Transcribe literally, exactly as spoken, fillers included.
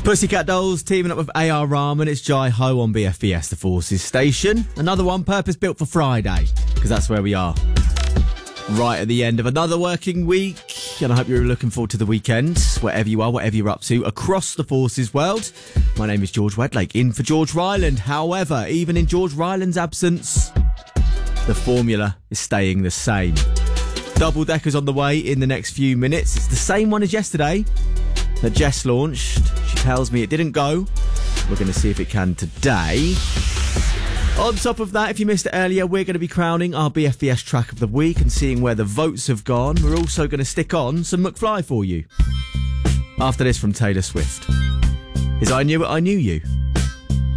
Pussycat Dolls teaming up with A R Rahman. It's Jai Ho on B F B S, the Forces station. Another one purpose built for Friday, because that's where we are. Right at the end of another working week, and I hope you're looking forward to the weekend, wherever you are, whatever you're up to, across the Forces world. My name is George Wedlake, in for George Ryland. However, even in George Ryland's absence, the formula is staying the same. Double deckers on the way in the next few minutes. It's the same one as yesterday that Jess launched. She tells me it didn't go. We're going to see if it can today. On top of that, if you missed it earlier, we're going to be crowning our B F B S track of the week and seeing where the votes have gone. We're also going to stick on some McFly for you. After this from Taylor Swift. Is I Knew It, I Knew You.